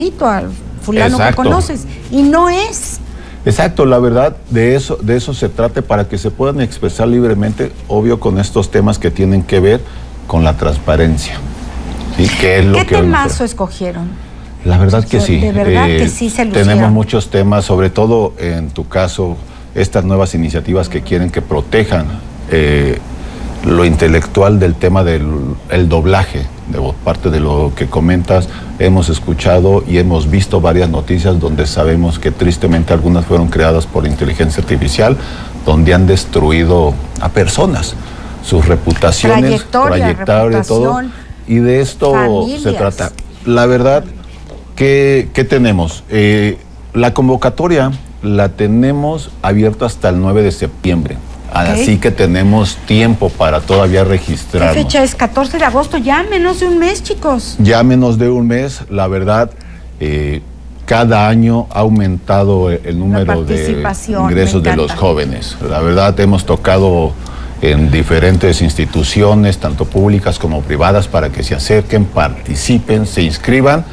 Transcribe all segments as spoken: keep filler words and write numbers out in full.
al fulano Exacto. que conoces, y no es. Exacto, la verdad, de eso, de eso se trata, para que se puedan expresar libremente, obvio, con estos temas que tienen que ver con la transparencia. ¿Sí? ¿Qué es lo ¿Qué que temazo escogieron? La verdad que sí. De verdad eh, que sí se lucieron. Tenemos muchos temas, sobre todo en tu caso, estas nuevas iniciativas que quieren que protejan eh, lo intelectual del tema del el doblaje, de parte de lo que comentas. Hemos escuchado y hemos visto varias noticias donde sabemos que tristemente algunas fueron creadas por inteligencia artificial, donde han destruido a personas, sus reputaciones, trayectoria, trayectoria todo. Y de esto familias. se trata. La verdad, ¿qué, qué tenemos? Eh, la convocatoria la tenemos abierta hasta el nueve de septiembre. Okay. Así que tenemos tiempo para todavía registrarnos. ¿Qué fecha es? catorce de agosto, ya menos de un mes, chicos. Ya menos de un mes, la verdad, eh, cada año ha aumentado el número de ingresos de los jóvenes. La verdad, hemos tocado en diferentes instituciones, tanto públicas como privadas, para que se acerquen, participen, se inscriban.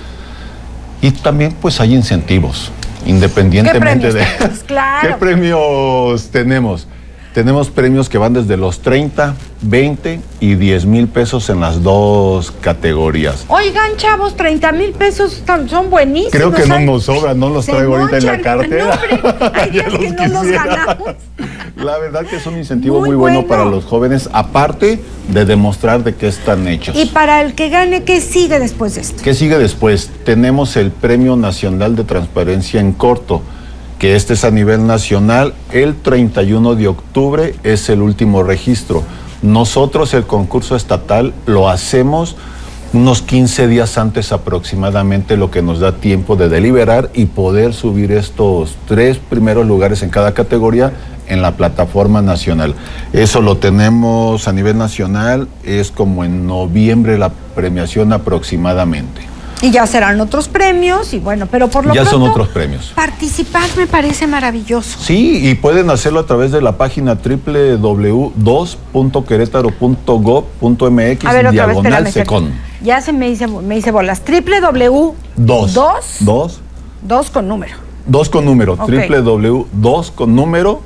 Y también pues hay incentivos, independientemente de... Claro. ¿Qué premios tenemos? Tenemos premios que van desde los treinta, veinte y diez mil pesos en las dos categorías. Oigan, chavos, treinta mil pesos son buenísimos. Creo que no nos sobran, no los traigo ahorita en la cartera. No, hay días que no los ganamos. La verdad que es un incentivo muy, muy bueno, bueno para los jóvenes, aparte de demostrar de qué están hechos. Y para el que gane, ¿qué sigue después de esto? ¿Qué sigue después? Tenemos el Premio Nacional de Transparencia en Corto, que este es a nivel nacional. El treinta y uno de octubre es el último registro. Nosotros el concurso estatal lo hacemos unos quince días antes aproximadamente, lo que nos da tiempo de deliberar y poder subir estos tres primeros lugares en cada categoría en la plataforma nacional. Eso lo tenemos a nivel nacional, es como en noviembre la premiación aproximadamente. Y ya serán otros premios, y bueno, pero por lo ya pronto, son otros premios. Participar me parece maravilloso. Sí, y pueden hacerlo a través de la página doble u doble u doble u punto dos punto querétaro punto gob punto m x diagonal secon. Ya se me hice, me hice bolas. doble u doble u doble u dos. Dos. Dos. Dos con número. Dos con número. Okay. doble u doble u doble u dos con número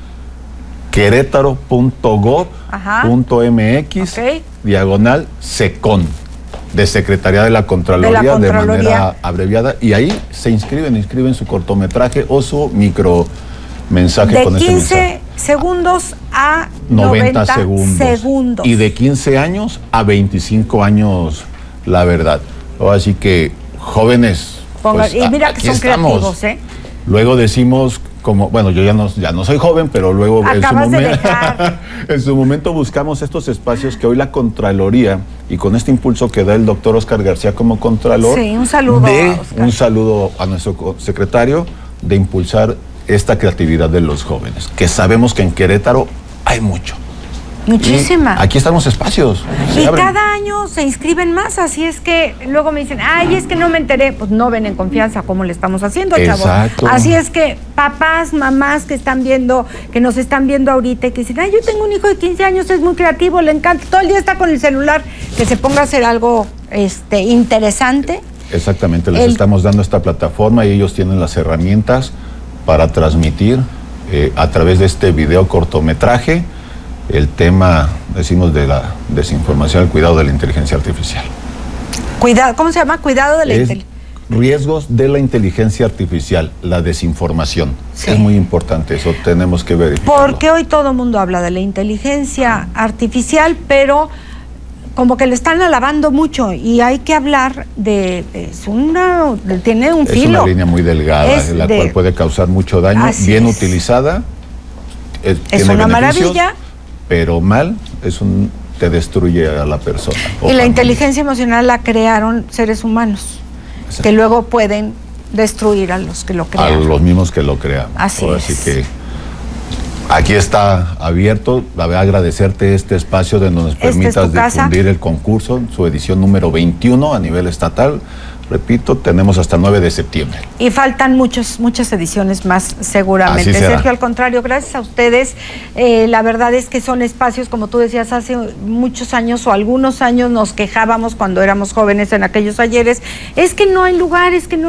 querétaro punto gob punto m x okay. diagonal secon. De Secretaría de la Contraloría, de, la Contraloría, de manera abreviada, y ahí se inscriben, inscriben su cortometraje o su micro mensaje de con ese mensaje. De quince segundos a noventa, noventa segundos. segundos. Y de quince años a veinticinco años, la verdad. Así que, jóvenes, Ponga, pues, y mira que son estamos. creativos, ¿eh? Luego decimos, como, bueno, yo ya no, ya no soy joven, pero luego en su, momento, en su momento buscamos estos espacios que hoy la Contraloría, y con este impulso que da el doctor Oscar García como Contralor, sí, un saludo, de, a Oscar. un saludo a nuestro secretario, de impulsar esta creatividad de los jóvenes, que sabemos que en Querétaro hay mucho. Muchísima. Y aquí estamos espacios. Y cada año se inscriben más, así es que luego me dicen, ay, es que no me enteré. Pues no ven en confianza cómo le estamos haciendo, chavos. Exacto. Así es que papás, mamás que están viendo, que nos están viendo ahorita y que dicen, ay, yo tengo un hijo de quince años, es muy creativo, le encanta, todo el día está con el celular, que se ponga a hacer algo este, interesante. Exactamente, les el... estamos dando esta plataforma y ellos tienen las herramientas para transmitir eh, a través de este video cortometraje el tema, decimos, de la desinformación, el cuidado de la inteligencia artificial. Cuidado, ¿cómo se llama? Cuidado de la inteligencia. Riesgos de la inteligencia artificial, la desinformación. Sí. Es muy importante eso, tenemos que verificarlo. Porque hoy todo el mundo habla de la inteligencia artificial, pero como que le están alabando mucho y hay que hablar de, es una, tiene un filo. Es una línea muy delgada, en la de, cual puede causar mucho daño, bien es. utilizada. Es, es una maravilla. Pero mal, es un, te destruye a la persona. Y familia. La inteligencia emocional la crearon seres humanos, exacto, que luego pueden destruir a los que lo crearon. A los mismos que lo crean. Así o, es. Así que aquí está abierto. La voy a agradecerte este espacio de donde nos permitas este es difundir el concurso, su edición número veintiuno a nivel estatal. Repito, tenemos hasta nueve de septiembre. Y faltan muchos, muchas ediciones más seguramente. Sergio, al contrario, gracias a ustedes. Eh, la verdad es que son espacios, como tú decías, hace muchos años o algunos años nos quejábamos cuando éramos jóvenes en aquellos ayeres. Es que no hay lugares, que no